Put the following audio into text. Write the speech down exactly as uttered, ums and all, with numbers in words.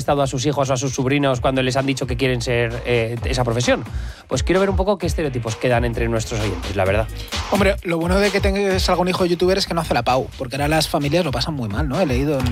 molestado a sus hijos o a sus sobrinos cuando les han dicho que quieren ser eh, esa profesión. Pues quiero ver un poco qué estereotipos quedan entre nuestros oyentes, la verdad. Hombre, lo bueno de que tengas algún hijo youtuber es que no hace la pau, porque ahora las familias lo pasan muy mal, ¿no? He leído en